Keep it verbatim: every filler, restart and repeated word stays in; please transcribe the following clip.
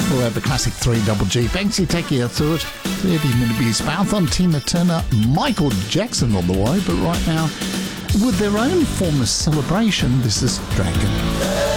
We'll have the classic three double G. Banksy taking you through it. thirty minute abuse marathon. Tina Turner, Michael Jackson on the way, but right now, with their own form of celebration, this is Dragon.